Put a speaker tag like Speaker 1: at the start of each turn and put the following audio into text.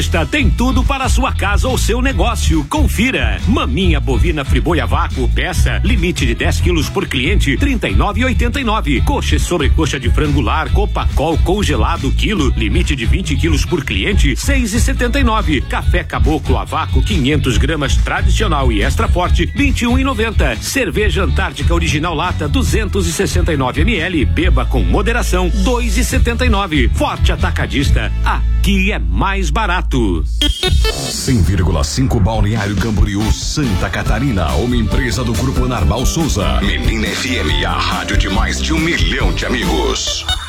Speaker 1: Tem tudo para a sua casa ou seu negócio. Confira. Maminha bovina friboi a vácuo, peça, limite de 10 quilos por cliente, 39,89. Coxa e sobrecoxa de frango lar, Copacol congelado quilo, limite de 20 quilos por cliente, 6,79. Café Caboclo a vácuo, 500 gramas tradicional e extra forte, 21,90. Cerveja Antártica original lata, 269 ml, beba com moderação, 2,79. Forte Atacadista, aqui é mais barato.
Speaker 2: 100,5 Balneário Camboriú, Santa Catarina, uma empresa do Grupo Narval Souza. Menina FM, a rádio de mais de 1 milhão de amigos.